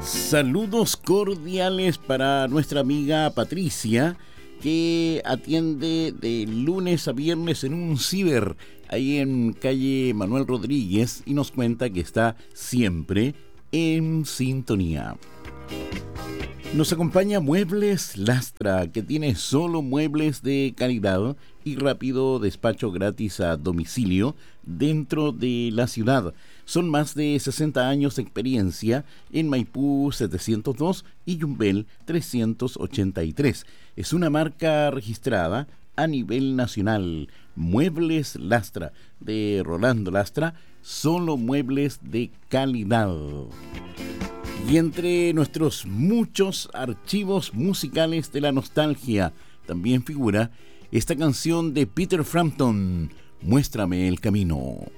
Saludos cordiales para nuestra amiga Patricia, que atiende de lunes a viernes en un ciber ahí en calle Manuel Rodríguez y nos cuenta que está siempre en sintonía. Nos acompaña Muebles Lastra, que tiene solo muebles de calidad y rápido despacho gratis a domicilio dentro de la ciudad. Son más de 60 años de experiencia en Maipú 702 y Yumbel 383. Es una marca registrada a nivel nacional. Muebles Lastra, de Rolando Lastra, solo muebles de calidad. Y entre nuestros muchos archivos musicales de la nostalgia, también figura esta canción de Peter Frampton, Muéstrame el camino.